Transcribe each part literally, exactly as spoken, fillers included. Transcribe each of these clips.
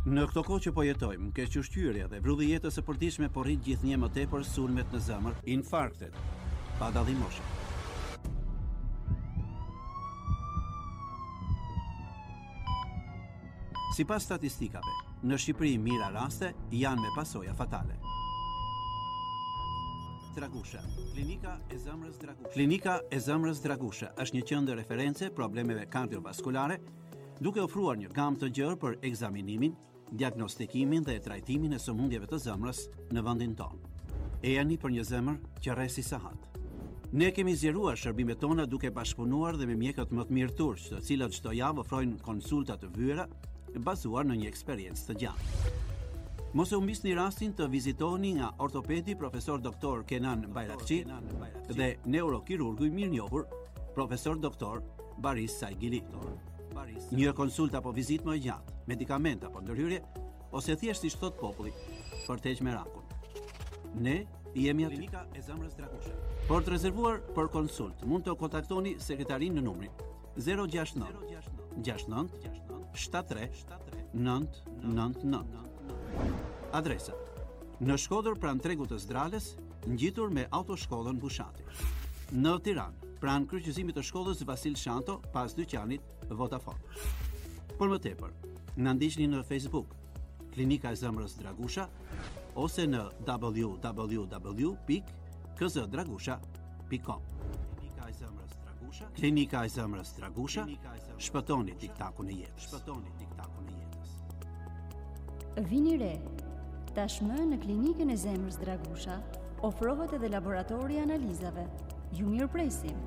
Në këto kohë që po jetojmë, keq ushqyerja dhe vrudhi jetës së përditshme po rrit gjithnjë më tepër sulmet në zemër, infarktet, pa dallim moshe. Sipas statistikave, në Shqipëri mira raste janë me pasoja fatale. Dragusha, klinika e zemrës Dragusha. Klinika e zemrës Dragusha është një qendër referencë problemeve kardiovaskulare, duke ofruar një gamë të gjerë për ekzaminimin, diagnostikimin dhe trajtimin e sëmundjeve të zemrës në vendin tonë. E jani për një zemër që rresi sahat. Ne kemi zgjeruar shërbimet tona duke bashkëpunuar dhe me mjekët më të mirë turq, të cilët çdo javë ofrojnë konsulta të vyera, bazuar në një eksperiencë të gjatë. Mos e humbisni rastin të vizitoni nga ortopedi profesor doktor Kenan Bayrakçi dhe neurokirurgu i mirënjohur profesor doktor Baris Saigili. Një konsulta apo vizitë më e gjatë, medikament apo ndërhyrje, ose thjesht si thot populli, për të heqë merakun. Ne jemi aty. Klinika e zemrës Dragusha. Por të rezervuar për konsult, mund të kontaktoni sekretarin në numrin zero gjasht nëntë gjasht nëntë shtat tre nëntë nëntë nëntë. Adresa: në Shkodër pranë tregut të Zdrales, ngjitur me autoshkollën Bushati. Në Tiranë, pranë kryqëzimit të shkollës Vasil Shanto, pas dyqanit Vodafone. Por më tepër, na ndiqni në Facebook, Klinika e zemrës Dragusha, ose në w w w pikë k z dragusha pikë com. Klinika e zemrës Dragusha, Klinika e zemrës Dragusha, shpëtoni tiktakun e jetës. Shpëtoni tiktakun e jetës. Vini re. Tashmë në Klinikën e zemrës Dragusha ofrohet edhe laboratori i analizave. Ju mirëpresim.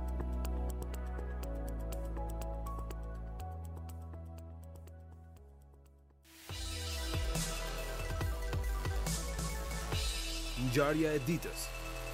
Ngjarja e ditës.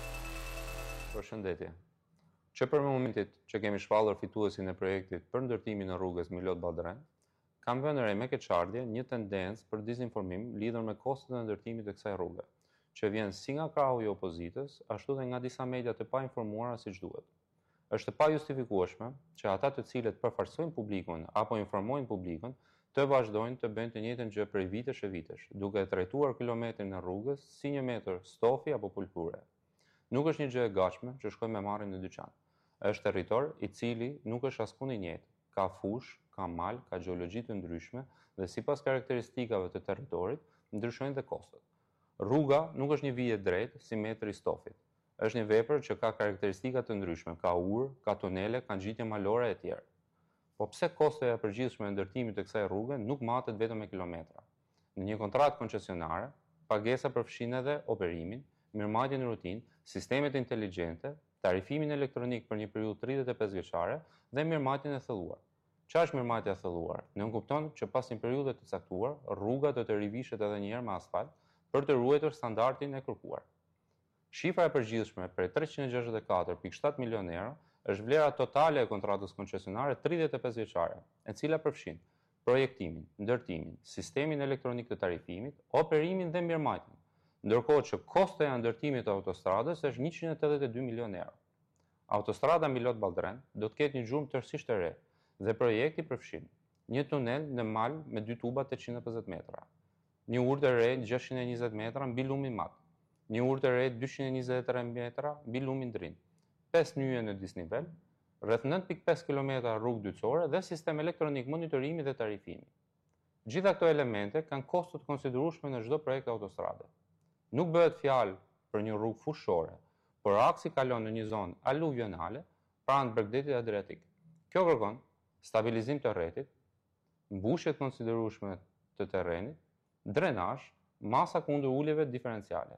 Përshëndetje. Që për momentit që kemi shpallur fituesin e projektit për ndërtimin e rrugës Milot Balldren, kam vënë re me keqardhje një tendencë për dizinformim lidhur me kostet e ndërtimit të kësaj rruge, që vjen si nga krahu i opozitës, ashtu dhe nga disa media të pa informuara siç duhet. Është pa justifikueshme që ata të cilët përfaqësojnë publikun apo informojnë publikun të vazhdojnë të bëjnë të njëjtën gjë prej vitesh e vitesh, duke trajtuar kilometrin e rrugës si një metër stofi apo pulpure. Nuk është një gjë e gatshme që shkojmë me marrin në dyqan. Është territor i cili nuk është askund i njëjtë. Ka fush, ka mal, ka gjeologji të ndryshme dhe sipas karakteristikave të territorit ndryshojnë dhe kostot. Rruga nuk është një vije drejtë si metri i stofit. Është një vepër që ka karakteristika të ndryshme, ka urë, ka tunele, ka ngjitje malore e tjerë. Po pse kostoja e përgjithshme e ndërtimit të kësaj rruge nuk matet vetëm me kilometra? Në një kontratë koncesionare, pagesa përfshin edhe operimin, mirëmarrjen e rutinë, sistemet inteligjente, tarifimin elektronik për një periudhë tridhjetë e pesë vjeçare dhe mirëmarrjen e thelluar. Çfarë është mirëmarrja e thelluar? Ne kupton që pas një periudhe të caktuar, rruga do të rivishet edhe një herë me asfalt për të ruajtur standardin e kërkuar. Shifra e përgjithshme për treqind e gjashtëdhjetë e katër pikë shtat milion euro është vlera totale e kontratës koncesionare tridhjetë e pesë vjeçare, e cila përfshin projektimin, ndërtimin, sistemin elektronik të tarifimit, operimin dhe mirëmarrjen, ndërkohë që kostoja e ndërtimit të autostradës është njëqind e tetëdhjetë e dy milion euro. Autostrada Milot Balldren do të ketë një gjurmë tërësisht të re dhe projekti përfshin një tunel në mal me dy tuba tetëqind e pesëdhjetë metra, një urë të re gjashtëqind e njëzet metra mbi lumin mat, një urë të re dyqind e njëzet e tre metra mbi lumin drin, pesë nyje në disnivel, rreth nëntë pikë pesë kilometra rrugë dytësore dhe sistem elektronik monitorimi dhe tarifimi. Gjitha këto elemente kanë kosto të konsiderueshme në çdo projekt autostrade. Nuk bëhet fjalë për një rrugë fushore, por aksi kalon në një zonë aluvionale pranë bregdetit adriatik. Kjo kërkon stabilizim të rrjetit, mbushje të konsiderueshme të terrenit, drenazh, masa kundër uljeve diferenciale.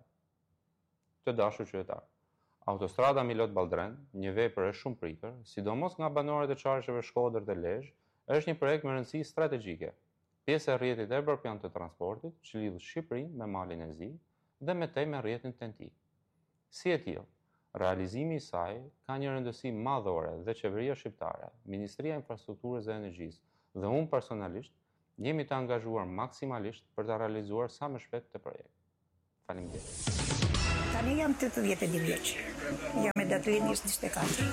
Të dashur qytetar, autostrada Milot Balldren, një vepër e shumë pritër, sidomos nga banorët e çarsheve Shkodër dhe Lezhë, është një projekt me rëndësi strategjike, pjesë e rrjetit evropian të transportit që lidh Shqipërinë me Malin e Zi dhe me tej me rrjetin T N T. Si e tillë, realizimi i saj ka një rëndësi madhore dhe qeveria shqiptare, Ministria e Infrastrukturës dhe Energjisë dhe unë personalisht jemi të angazhuar maksimalisht për të realizuar sa më shpejt këtë projekt. Faleminderit. Tani jam tetëdhjetë e dy vjeç. Jam me daturinë njëzet e katër.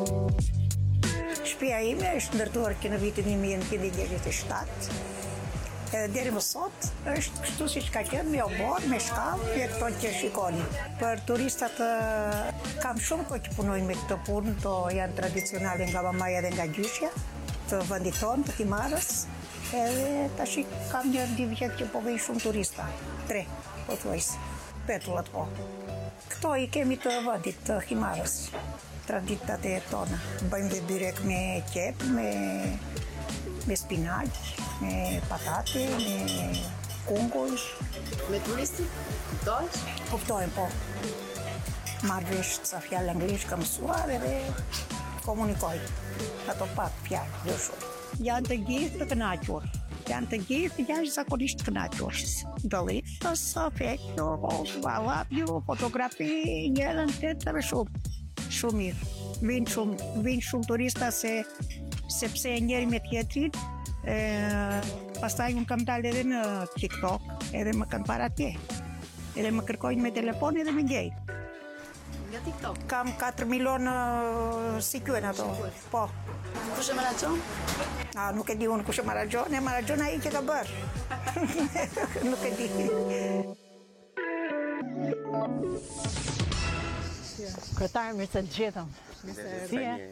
Shtëpia ime është ndërtuar në vitin një mijë e nëntëqind e gjashtëdhjetë e shtatë. Edhe deri më sot është kështu siç ka qenë, me obor, me shkallë, me këto që shikoni. Për turistat kam shumë kohë që punojnë me këtë punë, to janë tradicionale nga mamaja dhe nga gjyshja, të vendit tonë, të Himarës, edhe tash kam një dy vjet që po vej shumë turista, tre, po thuajse, petullat po. Këto i kemi të vendit të Himarës, traditat e tona. Bëjmë dhe byrek me qep, me me spinaq, me patate, me kungull. Me turistit? Kuptohesh? Kuptohem, po. Marrë vesh ca fjalë anglisht kam mësuar edhe komunikoj. Ato pak fjalë, jo shumë. Janë të gjithë të kënaqur. Janë të gjithë jashtëzakonisht të kënaqur. Delicious, perfect, I love you, fotografi, njërën tjetër shumë. Shumë mirë. Vinë shumë, vinë shumë turista se sepse njëri me tjetrin, e, pastaj unë kam dalë edhe në TikTok, edhe më kanë para atje. Edhe më kërkojnë me telefon edhe me gjej. Nga TikTok? Kam katër milionë si kuen ato. Po. Kush e menaxhon? A, nuk e di unë kush e menaxhon, e menaxhon ai që ka bërë. Nuk e di. Kryetar, mirë se të gjetëm. Si e?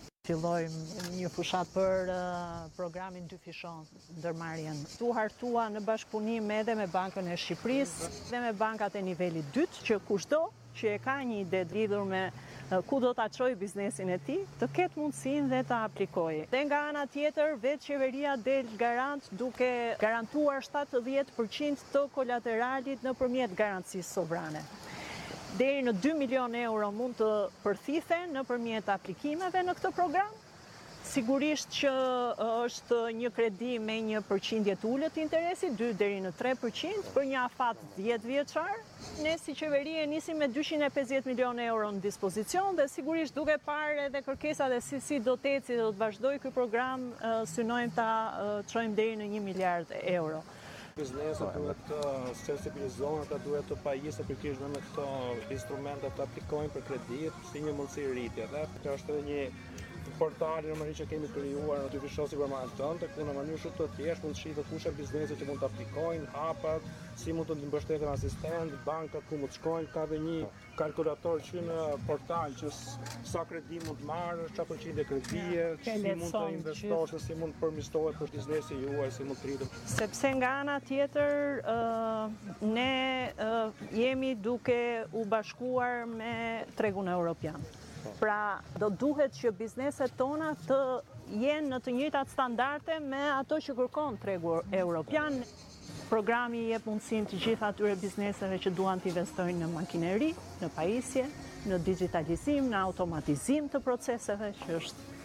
Fillojmë një fushat për uh, programin dy fishon, ndërmarrjen. Tu hartua në bashkëpunim edhe me Bankën e Shqipërisë dhe me bankat e nivelit dytë, që kushdo që e ka një ide lidhur me uh, ku do ta çojë biznesin e tij, të ketë mundësinë dhe ta aplikojë. Dhe nga ana tjetër, vetë qeveria del garant duke garantuar shtatëdhjetë përqind të kolateralit nëpërmjet garancisë sovrane. Deri në dy milion euro mund të përthithen nëpërmjet aplikimeve në këtë program. Sigurisht që është një kredi me një përqindje të ulët interesit, dy deri në tre përqind, për një afat dhjetë vjeçar. Ne si qeveri e nisim me dyqind e pesëdhjetë milion euro në dispozicion dhe sigurisht duke parë edhe kërkesat e si, si do të eci dhe do të vazhdoj ky program, synojmë ta çojmë deri në një miliard euro. Bizneset duhet të sensibilizohen, ata duhet të pajisë pikërisht me këto instrumente të aplikojnë për kredit si një mundësi rritje. Dhe kjo është edhe një portal normalisht që kemi krijuar në dy fishon si për maratonë, të ku në mënyrë shumë të thjeshtë mund të shihet kush janë bizneset që mund të aplikojnë, hapat, si mund të mbështeten asistent, bankat ku mund të shkojnë, ka dhe një kalkulator që në portal që sa kredi mund të marrë, çfarë përqindje kredie, si mund të investosh, si mund të përmirësohet për biznesi juaj, si mund të rritet. Sepse nga ana tjetër uh, ne uh, jemi duke u bashkuar me tregun evropian. Pra, do duhet që bizneset tona të jenë në të njëjtat standarde me ato që kërkon tregu evropian. Programi jep mundësinë të gjitha atyre bizneseve që duan të investojnë në makineri, në pajisje, në digitalizim, në automatizim të proceseve, që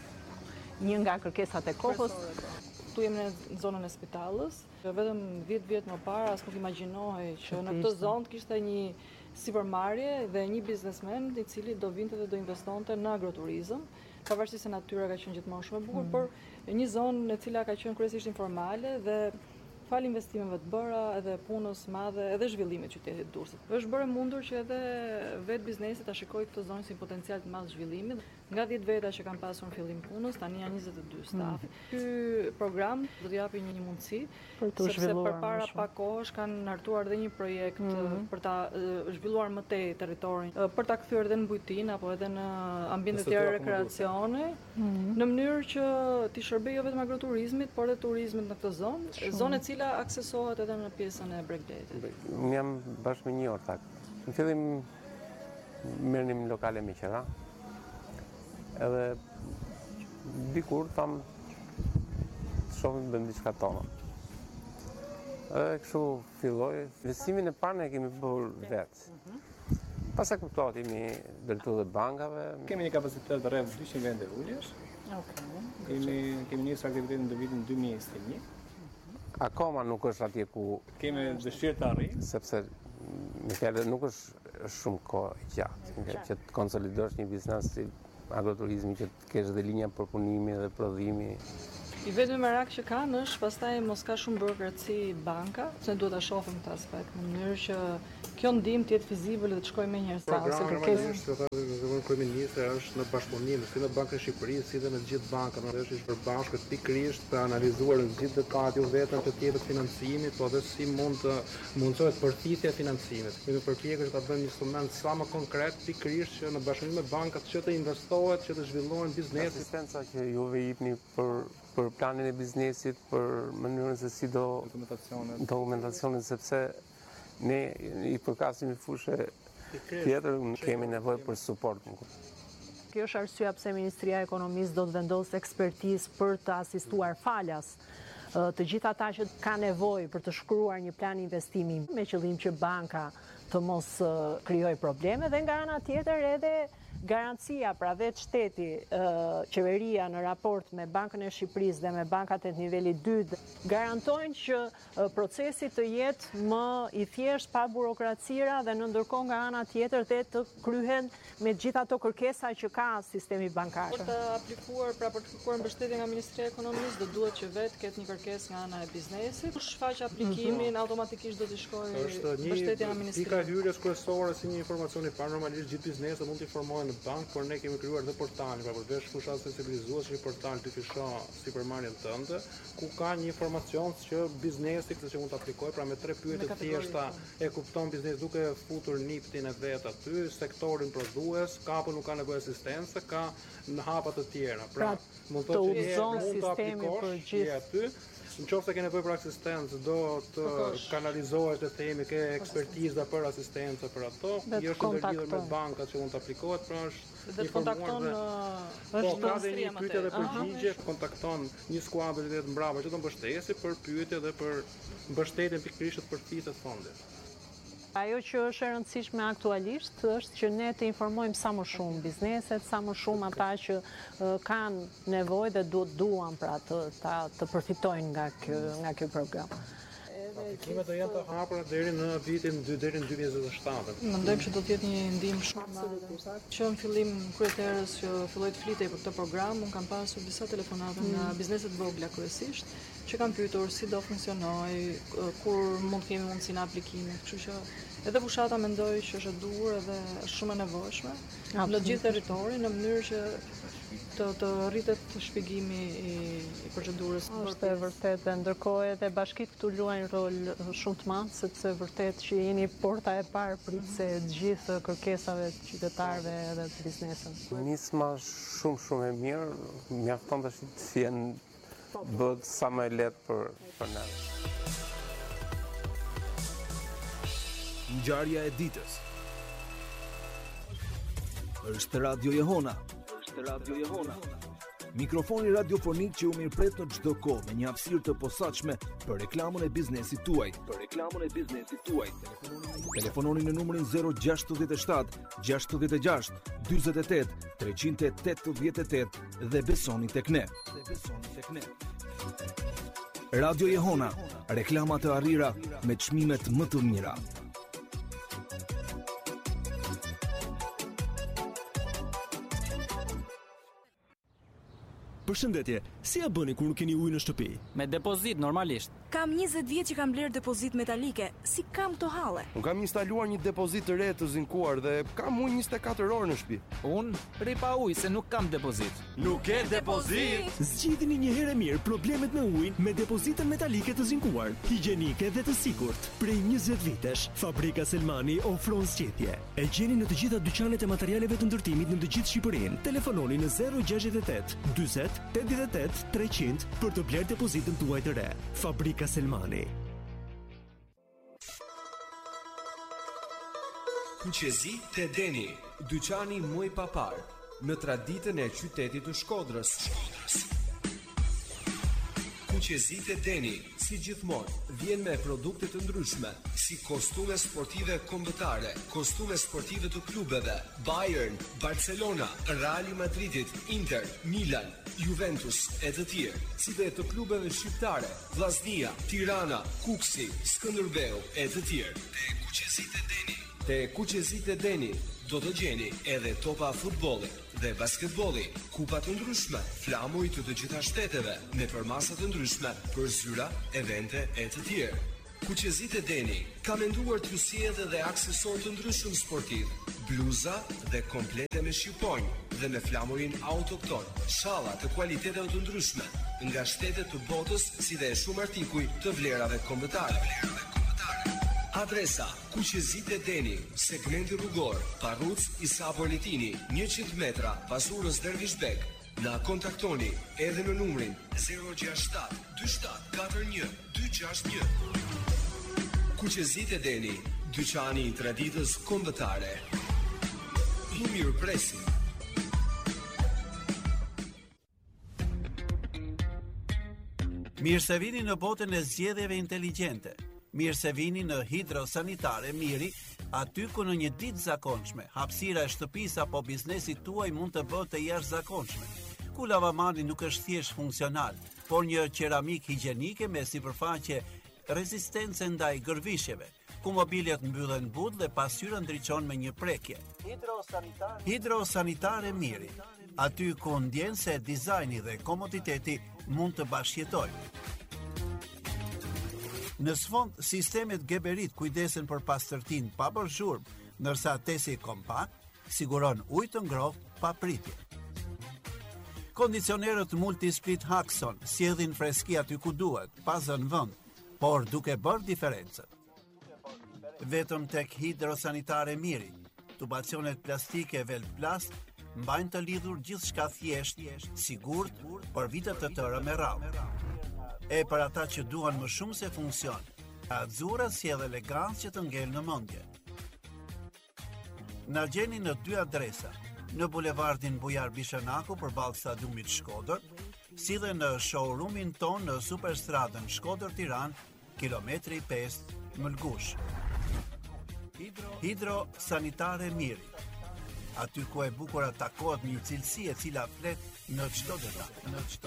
është një nga kërkesat e kohës. Tu jemi në zonën e Spitallës. Vetëm dhjetë vjet më parë as nuk imagjinohej që në këtë zonë kishte një sipërmarrje dhe një biznesmen i cili do vinte dhe do investonte në agroturizëm, pavarësisht se natyra ka qenë gjithmonë shumë e bukur, mm. por një zonë e cila ka qenë kryesisht informale dhe fal investimeve të bëra, edhe punës madhe, edhe zhvillimit qytetit të Durrësit. Është bërë mundur që edhe vetë biznesi ta shikojë këtë zonë si potencial të madh zhvillimi. Nga dhjetë veta që kanë pasur në fillim punës, tani janë njëzet e dy staf. Mm. Ky program do t'i japë një, një mundësi, sepse përpara pak kohësh kanë hartuar edhe një projekt mm. për ta uh, zhvilluar më tej territorin, uh, për ta kthyer edhe në bujtin apo edhe në ambiente të tjera rekreacione, mm. në mënyrë që t'i shërbejë jo vetëm agroturizmit, por edhe turizmit në këtë zonë, zonë e cila aksesohet edhe në pjesën e Bregdetit. Unë jam bashkë me një ortak. Në fillim merrnim lokale me qera. Edhe dikur tham të shohim bëm diçka tonë. Edhe kështu filloi. Investimin e parë ne kemi bërë vetë. Pas sa kuptohet jemi drejtuar të bankave. Kemi një kapacitet rreth dyqind vende uljesh. Okay. Kemi kemi nisur aktivitetin në vitin dy mijë e njëzet e një. Akoma nuk është atje ku kemi dëshirë të arrijmë, sepse me fjalë nuk është shumë kohë gjatë që të konsolidosh një biznes si agroturizmi, që të kesh dhe linja përpunimi dhe prodhimi. I vetmi merak që kanë është pastaj mos ka shumë burokraci banka, se duhet ta shohim këtë aspekt në mënyrë që kjo ndihmë të jetë fizibël dhe të shkojë menjëherë sa ose kërkesë. Programi kryeministër është në bashkëpunim si në Bankën e Shqipërisë, si dhe në të gjithë bankat, është i përbashkët pikërisht për analizuar në gjithë detajt, jo vetëm të tjetër financimit, po edhe si mund të mundsohet përfitja e financimit. Kemi përpjekur që ta bëjmë një instrument sa më konkret pikërisht që në bashkëpunim me bankat që të investohet, që të zhvillohen biznesi. Asistenca që juve jepni për për planin e biznesit, për mënyrën se si do dokumentacionin, sepse ne i përkasim i fushë tjetër, kemi nevojë për suport. Kjo është arsyeja pse Ministria e Ekonomisë do të vendosë ekspertizë për të asistuar falas të gjithë ata që ka nevojë për të shkruar një plan investimi me qëllim që banka të mos krijojë probleme dhe nga ana tjetër edhe garancia, pra vetë shteti, qeveria në raport me Bankën e Shqipërisë dhe me bankat e nivelit dy garantojnë që procesi të jetë më i thjeshtë, pa burokracira dhe në ndërkohë nga ana tjetër dhe të kryhen me gjithë ato kërkesa që ka sistemi bankar. Për të aplikuar, pra për të kërkuar mbështetje nga Ministria e Ekonomisë, do duhet që vetë ketë një kërkesë nga ana e biznesit. Kur shfaq aplikimin, automatikisht do të shkojë mbështetja nga Ministria. Pika hyrjes kryesore si një informacion i parë, normalisht gjithë bizneset mund të informohen në bank, por ne kemi krijuar dhe portalin, pra përveç fushat sensibilizuese, një portal të fisha sipërmarrjen tënde, ku ka një informacion që biznesi që mund të aplikojë, pra me tre pyetje të thjeshta e kupton biznesi duke futur niptin e vet aty, sektorin prodhues, ka apo nuk ka nevojë asistencë, ka në hapa të tjera. Pra, mund të udhëzon sistemi për gjithë aty. Në qoftë se ke nevojë për asistencë, do të kanalizohesh të themi ke ekspertiza për asistencë për ato, i është ndërlidhur me bankat që mund të aplikohet, pra është dhe të kontakton është ka dhe një pyetje dhe përgjigje, kontakton një skuadër të mbrapa që do mbështesi për pyetje dhe për mbështetjen pikërisht të përfitet fondit. Ajo që është e rëndësishme aktualisht është që ne të informojmë sa më shumë bizneset, sa më shumë ata që uh, kanë nevojë dhe duhet duan pra të, ta, të përfitojnë nga ky nga ky program. Aplikimet do jenë të hapura deri në vitin deri në dy mijë e njëzet e shtatë. Mendojmë që do të jetë një ndihmë shumë e madhe. Që në fillim kryetarës që filloi të flitej për këtë program, un kam pasur disa telefonata nga bizneset vogla kryesisht, që kanë pyetur si do funksionojë, kur mund të kemi mundësinë aplikimit, kështu që edhe fushata mendoj që është e duhur edhe është shumë e nevojshme në gjithë territorin në mënyrë që të, të rritet shpjegimi i, i procedurës. Është e vërtet dhe ndërkohë edhe bashkitë këtu luajnë rol shumë të madh, sepse vërtet që jeni porta e parë pritse të gjithë kërkesave të qytetarëve edhe të biznesit. Nisma shumë shumë e mirë, mjafton tash të jenë bëhet sa më e lehtë për për ne. Ngjarja e ditës. Është Radio Jehona. Është Radio Jehona. Mikrofoni radiofonik që u mirëpret në çdo kohë me një hapësirë të posaçme për reklamën e biznesit tuaj. Për reklamën e biznesit tuaj. Telefononi në numrin zero gjasht shtat gjasht gjasht dyzet e tetë treqind e tetëdhjetë e tetë dhe besoni tek ne. Dhe besoni tek ne. Radio Jehona, reklama të arrira me çmimet më të mira. Përshëndetje, si ja bëni kur nuk keni ujë në shtëpi? Me depozit normalisht. Kam njëzet vjet që kam bler depozit metalike. Si kam këto halle? Unë kam instaluar një depozit të re të zinkuar dhe kam ujë njëzet e katër orë në shtëpi. Unë rri pa ujë se nuk kam depozit. Nuk ke depozit? Zgjidhni një herë mirë problemet me ujin me depozitën metalike të zinkuar, higjienike dhe të sigurt. Prej njëzet vitesh, Fabrika Selmani ofron zgjedhje. E gjeni në të gjitha dyqanet e materialeve të ndërtimit në të gjithë Shqipërinë. Telefononi në zero gjasht e tetë dyzet tetëdhjetë e tetë treqind për të bler depozitën tuaj të re. Fabrika Selmani. Kuqezi te Deni, dyqani më i papar në traditën e qytetit të Shkodrës. Kuqezi te Deni, si gjithmonë, vjen me produkte të ndryshme, si kostume sportive kombëtare, kostume sportive të klubeve, Bayern, Barcelona, Real Madridit, Inter, Milan, Juventus e të tjerë, si dhe të klubeve shqiptare, Vllaznia, Tirana, Kuksi, Skënderbeu e të tjerë. Te Kuqezi te Deni Te Kuqezit e Deni do të gjeni edhe topa futbolli dhe basketbolli, kupa të ndryshme, flamuj të të gjitha shteteve, me përmasa të ndryshme për zyra, evente e të tjerë. Kuqezit e Deni ka menduar t'ju sjellë dhe aksesor të ndryshëm sportiv, bluza dhe komplete me shqiponjë dhe me flamurin autokton, shalla të kualiteteve të ndryshme, nga shtetet të botës si dhe shumë artikuj të vlerave kombëtare. Adresa: Kuqezit e Deni, segmenti rrugor, Parruc Isa Politini, njëqind metra pas urës Dervishbek. Na kontaktoni edhe në numrin zero gjasht shtat dy shtat katër një dy gjasht një. Kuqezit e Deni, dyqani i traditës kombëtare. I mirë presim. Mirë se vini në botën e zgjedhjeve inteligjente. Mirë se vini në Hidrosanitare Miri, aty ku në një ditë zakonshme, hapësira e shtëpisë apo biznesit tuaj mund të bëhet e jashtëzakonshme. Ku lavamani nuk është thjesht funksional, por një qeramik higjienike me sipërfaqe rezistence ndaj gërvishjeve, ku mobiljet mbyllen but dhe pasqyra ndriçon me një prekje. Hidrosanitare Hidrosanitare Miri, aty ku ndjen se dizajni dhe komoditeti mund të bashkëjetojnë. Në sfond, sistemet Geberit kujdesen për pastërtinë pa bërë zhurmë, ndërsa tesi kompakt siguron ujë të ngrohtë pa pritje. Kondicionerët Multisplit Haxon sjellin freski aty ku duhet, pa zënë vend, por duke bërë diferencën. Vetëm tek Hidrosanitare Miri, tubacionet plastike Velplast mbajnë të lidhur gjithçka thjesht, sigurt për vite të tëra me radhë. E për ata që duan më shumë se funksion, Azzurra sjell elegancë që të ngel në mendje. Na gjeni në dy adresa, në bulevardin Bujar Bishanaku përballë stadiumit Shkodër, si dhe në showroomin ton në Superstradën Shkodër Tiranë, kilometri pesë Mëlgush. Hidrosanitare Miri, aty ku e bukur takohet një cilësi e cila flet në çdo detaj, në çdo